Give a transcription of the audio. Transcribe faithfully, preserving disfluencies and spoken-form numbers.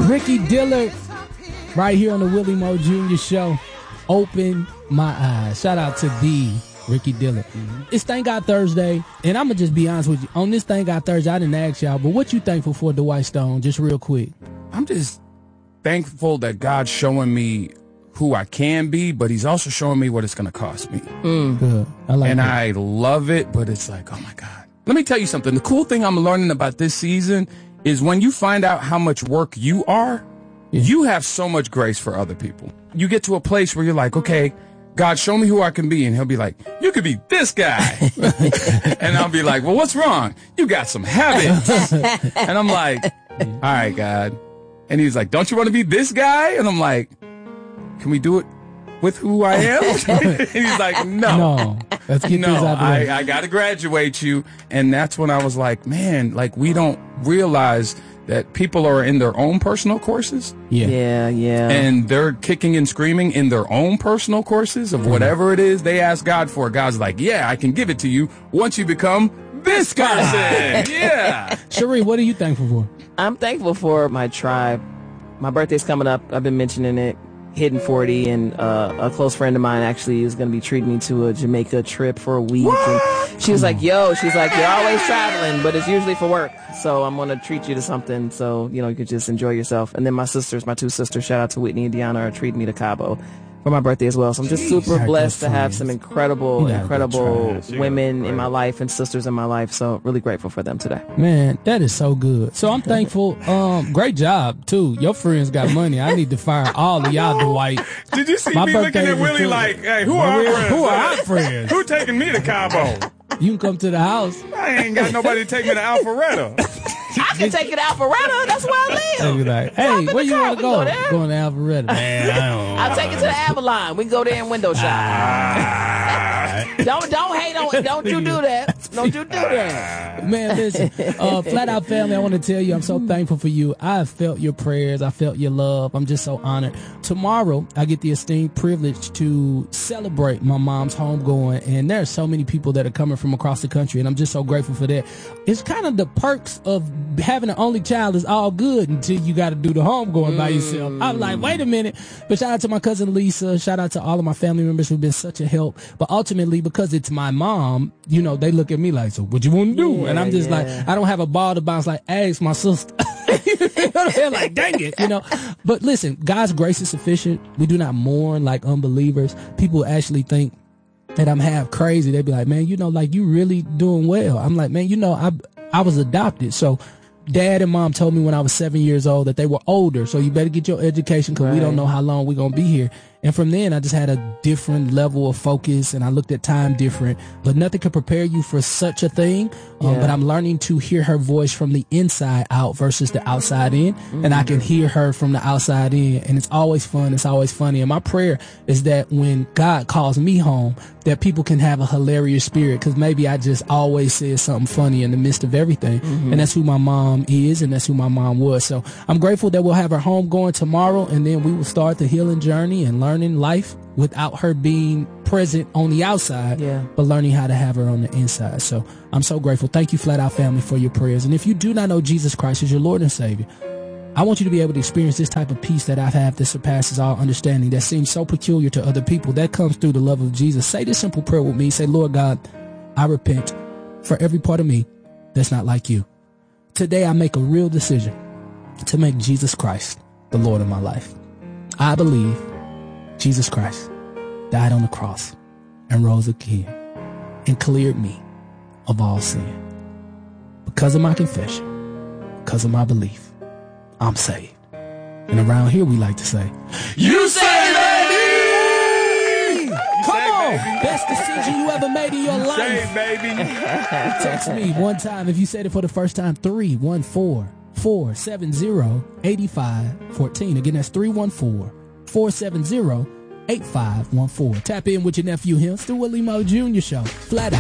Ricky Dillard, right here on the Willie Moore Junior Show. Open my eyes. Shout out to the Ricky Dillard. Mm-hmm. It's Thank God Thursday, and I'm going to just be honest with you. On this Thank God Thursday, I didn't ask y'all, but what you thankful for, Dwight Stone, just real quick? I'm just thankful that God's showing me who I can be, but he's also showing me what it's going to cost me. Mm. Good. I like and that. I love it, but it's like, oh, my God. Let me tell you something. The cool thing I'm learning about this season is when you find out how much work you are, yeah. you have so much grace for other people. You get to a place where you're like, okay, God, show me who I can be. And he'll be like, you could be this guy. And I'll be like, well, what's wrong? You got some habits. And I'm like, all right, God. And he's like, don't you want to be this guy? And I'm like, can we do it with who I am? And he's like, no. No. Let's get no, this out the way. I, I got to graduate you. And that's when I was like, man, like we don't realize that people are in their own personal courses. Yeah. Yeah, yeah. And they're kicking and screaming in their own personal courses of whatever it is they ask God for. God's like, yeah, I can give it to you once you become this person. Yeah. Cherie, what are you thankful for? I'm thankful for my tribe. My birthday's coming up. I've been mentioning it. Hitting forty, and uh, a close friend of mine actually is going to be treating me to a Jamaica trip for a week. And she was like, yo, she's like, you're always traveling, but it's usually for work. So I'm going to treat you to something so, you know, you can just enjoy yourself. And then my sisters, my two sisters, shout out to Whitney and Deanna, are treating me to Cabo for my birthday as well. So I'm just super Jeez, blessed to have some incredible, incredible trash. women in my life and sisters in my life. So really grateful for them today. Man, that is so good. So I'm thankful. Um, great job, too. Your friends got money. I need to fire all of y'all, Dwight. Did you see My me looking birthday at is Willie too. like, hey, who are our friends? Who are our friends? Who taking me to Cabo? You can come to the house. I ain't got nobody to take me to Alpharetta. I can take you to Alpharetta. That's where I They live. be like, hey, Hop in where the you car. want We to go? go there. Going to Alpharetta. Man, I don't I'll take you to the Avalon. We can go there and window shop. don't don't hate on don't you do that. Don't you do that. Man, listen, uh, Flat Out family, I want to tell you, I'm so thankful for you. I have felt your prayers. I felt your love. I'm just so honored. Tomorrow, I get the esteemed privilege to celebrate my mom's homegoing, and there are so many people that are coming from across the country, and I'm just so grateful for that. It's kind of the perks of having an only child is all good until you got to do the homegoing by yourself. I'm like, wait a minute. But shout out to my cousin Lisa. Shout out to all of my family members who've been such a help. But ultimately, because it's my mom, you know, they look at me like, so what you want to do? Yeah, and I'm just yeah. like, I don't have a ball to bounce like, ask my sister. They're like, dang it, you know. But listen, God's grace is sufficient. We do not mourn like unbelievers. People actually think that I'm half crazy. They be like, man, you know, like you really doing well. I'm like, man, you know, I I was adopted. So dad and mom told me when I was seven years old that they were older. So you better get your education because right. we don't know how long we're going to be here. And from then, I just had a different level of focus, and I looked at time different. But nothing could prepare you for such a thing. Um, Yeah. But I'm learning to hear her voice from the inside out versus the outside in. Mm-hmm. And I can hear her from the outside in. And it's always fun. It's always funny. And my prayer is that when God calls me home, that people can have a hilarious spirit, because maybe I just always said something funny in the midst of everything. Mm-hmm. And that's who my mom is, and that's who my mom was. So I'm grateful that we'll have her home going tomorrow, and then we will start the healing journey and learning life without her being present on the outside, Yeah. but learning how to have her on the inside. So I'm so grateful. Thank you, Flat Out family, for your prayers. And if you do not know Jesus Christ as your Lord and Savior, I want you to be able to experience this type of peace that I have that surpasses all understanding, that seems so peculiar to other people, that comes through the love of Jesus. Say this simple prayer with me. Say, Lord God, I repent for every part of me that's not like you. Today I make a real decision to make Jesus Christ the Lord of my life. I believe Jesus Christ died on the cross and rose again and cleared me of all sin. Because of my confession, because of my belief, I'm saved. And around here we like to say, You say, baby! come on, best decision you ever made in your life. Say, baby. Text me one time if you said it for the first time, three one four, four seven zero, eight five one four. Again, that's three one four, four seven zero, eight five one four. Tap in with your nephew here. It's the Willie Moore Junior Show. Flat Out.